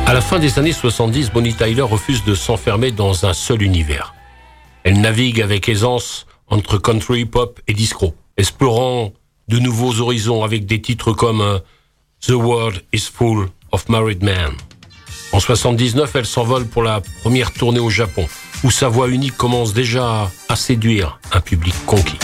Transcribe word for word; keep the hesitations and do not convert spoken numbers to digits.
À la fin des années soixante-dix, Bonnie Tyler refuse de s'enfermer dans un seul univers. Elle navigue avec aisance entre country, pop et disco, explorant de nouveaux horizons avec des titres comme The World is Full of Married Men. En soixante-dix-neuf, elle s'envole pour la première tournée au Japon, où sa voix unique commence déjà à séduire un public conquis.